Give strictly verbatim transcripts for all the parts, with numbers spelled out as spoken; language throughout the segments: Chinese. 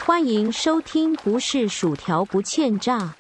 欢迎收听不是薯条不欠炸。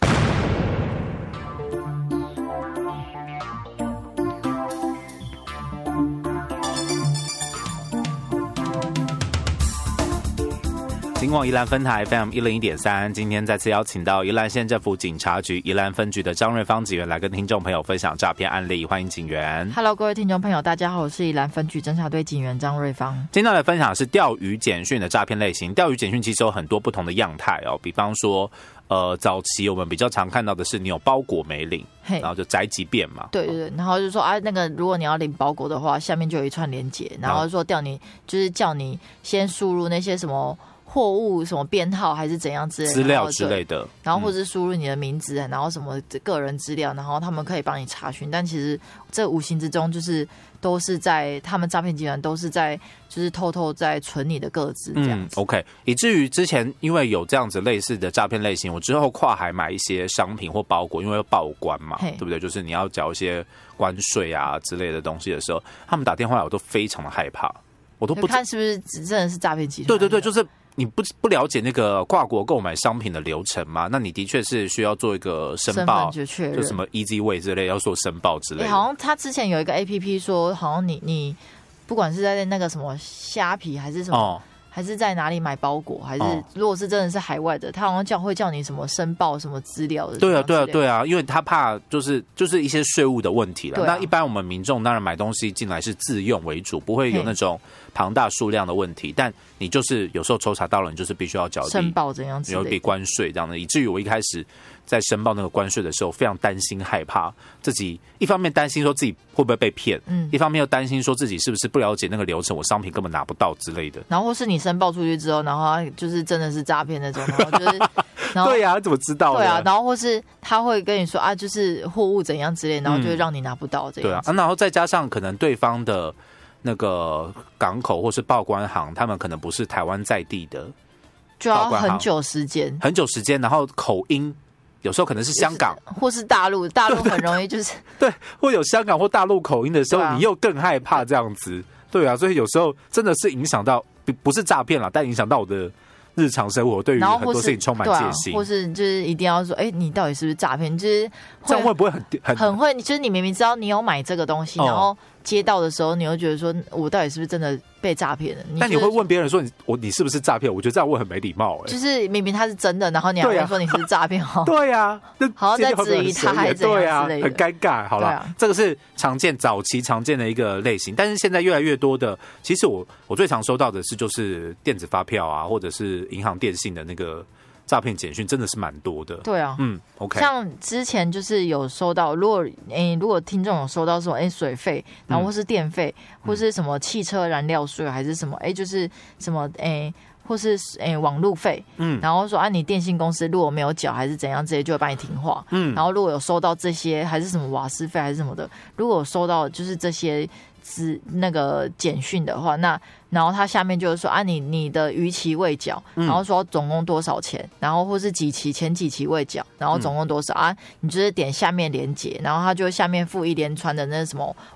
金广宜兰分台 F M 一零一点三，今天再次邀请到宜兰县政府警察局宜兰分局的张瑞芳警员来跟听众朋友分享诈骗案例，欢迎警员。 Hello， 各位听众朋友，大家好，我是宜兰分局侦查队警员张瑞芳。 今天来分享的是钓鱼简讯的诈骗类型。钓鱼简讯其实有很多不同的样态哦，比方说，呃，早期我们比较常看到的是你有包裹没领，然后就宅急便嘛。 对对对，然后就说啊，那个如果你要领包裹的话，下面就有一串连结，然后说调你就是叫你先输入那些什么货物什么编号还是怎样之类的资料之类的， 然后或是输入你的名字，嗯、然后什么个人资料，然后他们可以帮你查询。但其实这无形之中就是都是在他们诈骗集团都是在就是偷偷在存你的个资这样子。 嗯 ，OK， 以至于之前因为有这样子类似的诈骗类型，我之后跨海买一些商品或包裹，因为要报关嘛，对不对？就是你要缴一些关税啊之类的东西的时候，他们打电话来我都非常的害怕，我都不看是不是真的是诈骗集团。 对对对，就是你不不了解那个跨国购买商品的流程吗？那你的确是需要做一个申报， 就什么 Easy Way 之类要做申报之类的。 好像他之前有一个 A P P 说，好像你你不管是在那个什么虾皮还是什么。哦，还是在哪里买包裹，还是如果是真的是海外的，他好像叫会叫你什么申报什么资料的。 对啊，对啊，对啊，因为他怕就是就是一些税务的问题了。啊、那一般我们民众当然买东西进来是自用为主，不会有那种庞大数量的问题。但你就是有时候抽查到了，你就是必须要缴申报怎样子， 有一笔关税这样的，以至于我一开始在申报那个关税的时候，非常担心害怕自己，一方面担心说自己会不会被骗，嗯，一方面又担心说自己是不是不了解那个流程，我商品根本拿不到之类的。 然后或是你申报出去之后，然后他就是真的是诈骗那种，然后就是，然后对呀、啊，怎么知道？ 对啊，然后或是他会跟你说啊，就是货物怎样之类，然后就会让你拿不到这样、嗯。 对啊，啊，然后再加上可能对方的那个港口或是报关行，他们可能不是台湾在地的， 就要很久时间， 很久时间，然后口音。有时候可能是香港， 或是大陆，大陆很容易就是对，或有香港或大陆口音的时候，啊、你又更害怕这样子，对啊，所以有时候真的是影响到，不是诈骗啦，但影响到我的日常生活，对于很多事情充满戒心， 啊、或是就是一定要说，哎、欸，你到底是不是诈骗？就是这样会不会很很很会？就是你明明知道你有买这个东西，哦、然后接到的时候，你又觉得说，我到底是不是真的被诈骗了？ 但你会问别人说你我你是不是诈骗？我觉得这样问很没礼貌哎、欸。 就是明明他是真的，然后你还会说你是诈骗哦。 对呀、啊， 好像在质疑他还是怎样之类的， 很尴尬。好了、啊，这个是常见早期常见的一个类型，但是现在越来越多的，其实我我最常收到的是就是电子发票啊，或者是银行电信的那个诈骗简讯，真的是蛮多的。 对啊， 嗯 ，OK。 像之前就是有收到，如果诶、欸、如果听众有收到说诶、欸、水费，然后或是电费、嗯，或是什么汽车燃料税，还是什么诶、欸、就是什么诶。欸或是诶、欸、网路费，嗯，然后说啊，你电信公司如果没有缴还是怎样，这些就会帮你停话，嗯，然后如果有收到这些，还是什么瓦斯费还是什么的，如果有收到就是这些资那个简讯的话，那然后他下面就是说啊，你你的逾期未缴，然后说总共多少钱，然后或是几期前几期未缴，然后总共多少、嗯、啊？你就是点下面连结，然后他就下面附一连串的那什么